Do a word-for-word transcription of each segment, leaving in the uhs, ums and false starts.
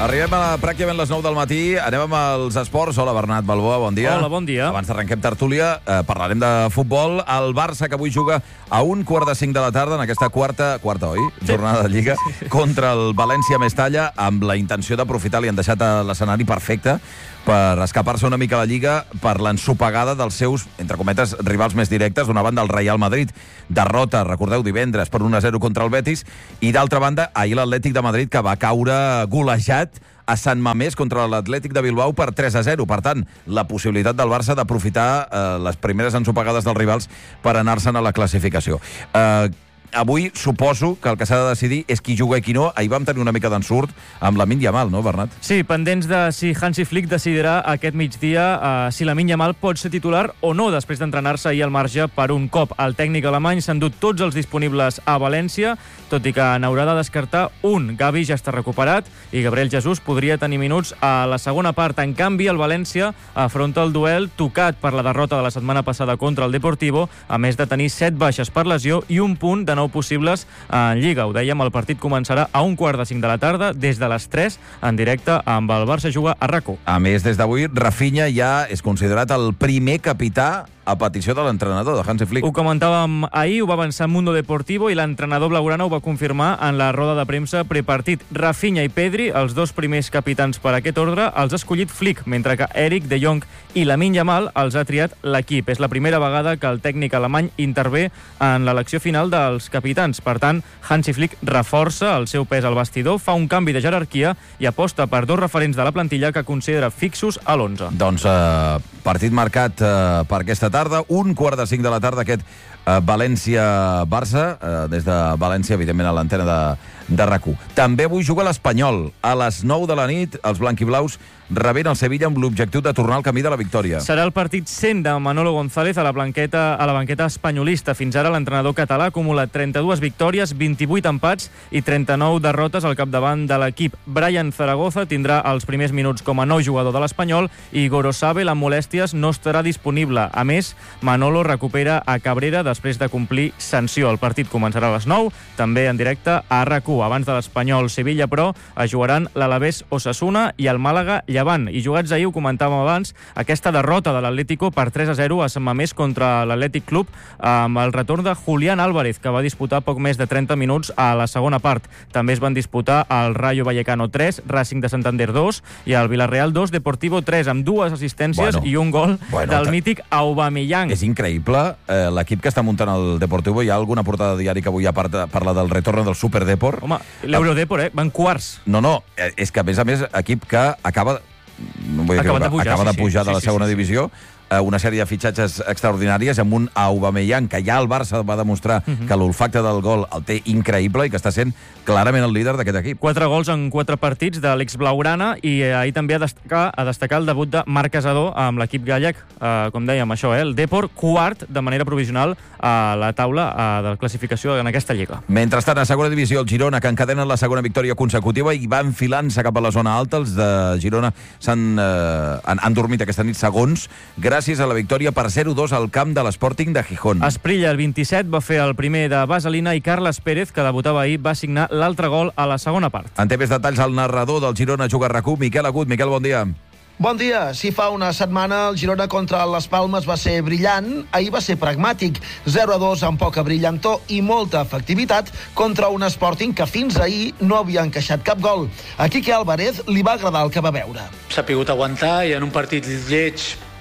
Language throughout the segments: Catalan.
Arribem a pràcticament les nou del matí, anem amb els esports. Hola, Bernat Balboa, bon dia. Hola, bon dia. Abans d'arrenquem tertúlia, eh, parlarem de futbol. El Barça, que avui juga a un quart de cinc de la tarda, en aquesta quarta, quarta, oi? Sí. Jornada de Lliga, sí, sí. Contra el València Mestalla, amb la intenció d'aprofitar, li han deixat l'escenari perfecte per escapar-se una mica a la Lliga per l'ensopegada dels seus, entre cometes, rivals més directes. D'una banda, el Real Madrid, derrota, recordeu, divendres per un a zero contra el Betis, i d'altra banda, ahir l'Atlètic de Madrid, que va caure golejat a Sant Mamés contra l'Atlètic de Bilbao per tres a zero. Per tant, la possibilitat del Barça d'aprofitar eh, les primeres ensopegades dels rivals per anar-se'n a la classificació. Eh, avui suposo que el que s'ha de decidir és qui juga i qui no. Ahir vam tenir una mica d'ensurt amb Lamine Yamal, no, Bernat? Sí, pendents de si Hansi Flick decidirà aquest migdia uh, si Lamine Yamal pot ser titular o no després d'entrenar-se ahir al marge per un cop. El tècnic alemany s'ha endut tots els disponibles a València, tot i que n'haurà de descartar un. Gavi ja està recuperat i Gabriel Jesús podria tenir minuts a la segona part. En canvi, el València afronta el duel tocat per la derrota de la setmana passada contra el Deportivo, a més de tenir set baixes per lesió i un punt de nou possibles en Lliga. Ho dèiem, el partit començarà a un quart de cinc de la tarda, des de les tres, en directe amb el Barça Juga a RAC u. A més, des d'avui, Rafinha ja és considerat el primer capità a petició de l'entrenador, de Hansi Flick. Ho comentàvem ahir, ho va avançar Mundo Deportivo i l'entrenador blaugrana ho va confirmar en la roda de premsa prepartit. Rafinha i Pedri, els dos primers capitans per aquest ordre, els ha escollit Flick, mentre que Eric de Jong i Lamine Yamal els ha triat l'equip. És la primera vegada que el tècnic alemany intervé en l'elecció final dels capitans. Per tant, Hansi Flick reforça el seu pes al vestidor, fa un canvi de jerarquia i aposta per dos referents de la plantilla que considera fixos a l'onze. Doncs eh, partit marcat eh, per aquesta tarda, un quart de cinc de la tarda, aquest eh, València-Barça, eh, des de València, evidentment, a l'antena de, de RAC u. També avui juga l'Espanyol. A les nou de la nit, els blanquiblaus rebent el Sevilla amb l'objectiu de tornar al camí de la victòria. Serà el partit cent de Manolo González a la, blanqueta, a la banqueta espanyolista. Fins ara l'entrenador català ha acumulat trenta-dues victòries, vint-i-vuit empats i trenta-nou derrotes al capdavant de l'equip. Brian Zaragoza tindrà els primers minuts com a nou jugador de l'Espanyol i Gorosabel, amb molèsties, no estarà disponible. A més, Manolo recupera a Cabrera després de complir sanció. El partit començarà a les nou, també en directe a RAC u. Abans de l'Espanyol-Sevilla, però, es jugaran l'Alavés Osasuna i el Màlaga Llevant. I jugats ahir, ho comentàvem abans, aquesta derrota de l'Atlético per tres a zero a Sant Mamés contra l'Atlètic Club, amb el retorn de Julián Álvarez, que va disputar poc més de trenta minuts a la segona part. També es van disputar el Rayo Vallecano tres, Racing de Santander dos i el Villarreal dos, Deportivo tres, amb dues assistències bueno, i un gol bueno, del mític Aubameyang. És increïble eh, l'equip que està muntant el Deportivo. Hi ha alguna portada de diari que avui parla, parla del retorn del Superdeport. Home, l'Eurodeport, eh? Van quarts. No, no, és que a més a més equip que acaba no vull dir acaba, que, de pujar, acaba sí, de pujar sí, de la sí, segona sí, sí, divisió, eh, una sèrie de fitxatges extraordinàries amb un Aubameyang que ja el Barça va demostrar uh -huh. que l'olfacte del gol el té increïble i que està sent clarament el líder d'aquest equip. Quatre gols en quatre partits de l'ex-blaugrana i eh, ahir també a destacar, a destacar el debut de Marc Casador amb l'equip gallec, eh, com dèiem, això, eh, el Depor, quart de manera provisional a la taula eh, de classificació en aquesta lliga. Mentrestant, a segona divisió, el Girona, que encadena la segona victòria consecutiva i va enfilant-se cap a la zona alta. Els de Girona s'han eh, han, han dormit aquesta nit segons gràcies a la victòria per zero dos al camp de l'Sporting de Gijón. Esprilla, el vint-i-set, va fer el primer de Vaselina i Carles Pérez, que debutava ahir, va signar l'altre gol a la segona part. En té més detalls el narrador del Girona Juga a RAC u, Miquel Agut. Miquel, bon dia. Bon dia. Si fa una setmana el Girona contra les Palmes va ser brillant, ahir va ser pragmàtic. zero a dos amb poca brillantor i molta efectivitat contra un Sporting que fins ahir no havia encaixat cap gol. A Quique Álvarez li va agradar el que va veure. S'ha pogut aguantar i en un partit lleig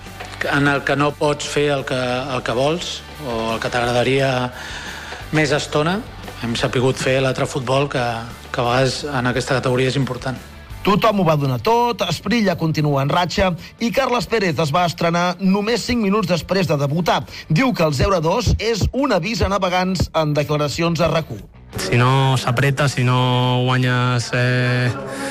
en el que no pots fer el que, el que vols o el que t'agradaria més estona, hem sapigut fer l'altre futbol que, que a vegades en aquesta categoria és important. Tothom ho va donar tot, Esprilla continua en ratxa i Carles Pérez es va estrenar només cinc minuts després de debutar. Diu que el zero a dos és un avís a navegants en declaracions a RAC u. Si no s'apreta, si no guanyes eh,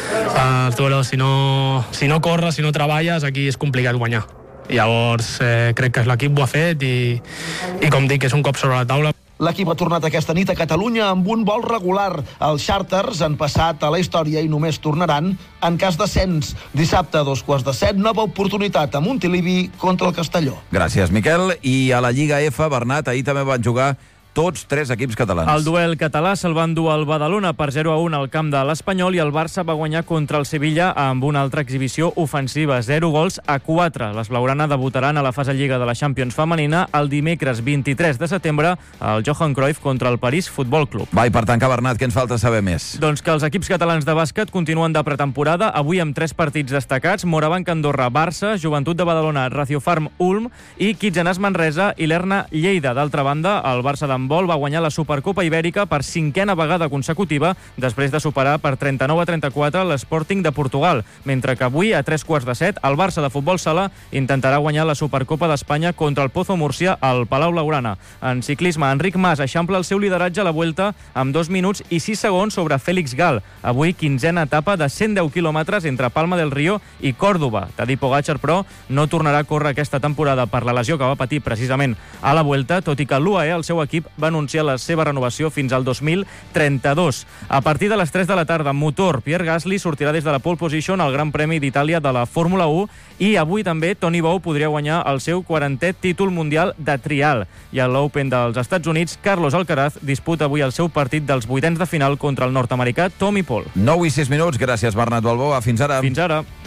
els duelos, si no, si no corres, si no treballes, aquí és complicat guanyar. Llavors eh, crec que l'equip ho ha fet i, i com dic, és un cop sobre la taula. L'equip ha tornat aquesta nit a Catalunya amb un vol regular. Els xàrters han passat a la història i només tornaran en cas d'ascens. Dissabte, a dos quarts de set, nova oportunitat a Montilivi contra el Castelló. Gràcies, Miquel. I a la Lliga F, Bernat, ahir també van jugar tots tres equips catalans. El duel català se'l va endur el Badalona per zero a un al camp de l'Espanyol i el Barça va guanyar contra el Sevilla amb una altra exhibició ofensiva, zero gols a quatre. Les blaugrana debutaran a la fase Lliga de la Champions femenina el dimecres vint-i-tres de setembre al Johan Cruyff contra el París Futbol Club. Va, i per tancar, Bernat, què ens falta saber més? Doncs que els equips catalans de bàsquet continuen de pretemporada, avui amb tres partits destacats: Morabanc Andorra, Barça, Joventut de Badalona, Raciofarm Ulm i Kitzenàs Manresa i l'Erna Lleida. D'altra banda, el Barça d'handbol va guanyar la Supercopa Ibèrica per cinquena vegada consecutiva després de superar per trenta-nou a trenta-quatre l'Sporting de Portugal, mentre que avui, a tres quarts de set, el Barça de futbol sala intentarà guanyar la Supercopa d'Espanya contra el Pozo Múrcia al Palau Blaugrana. En ciclisme, Enric Mas eixampla el seu lideratge a la Vuelta amb dos minuts i sis segons sobre Félix Gal. Avui, quinzena etapa de cent deu quilòmetres entre Palma del Río i Còrdova. Tadej Pogačar, però, no tornarà a córrer aquesta temporada per la lesió que va patir precisament a la Vuelta, tot i que l'U A E, el seu equip, va anunciar la seva renovació fins al dos mil trenta-dos. A partir de les tres de la tarda, motor, Pierre Gasly sortirà des de la pole position al Gran Premi d'Itàlia de la Fórmula u i avui també Toni Bou podria guanyar el seu quarantè títol mundial de trial. I a l'Open dels Estats Units, Carlos Alcaraz disputa avui el seu partit dels vuitens de final contra el nord-americà Tommy Paul. nou i sis minuts, gràcies Bernat Balboa, fins ara. Fins ara.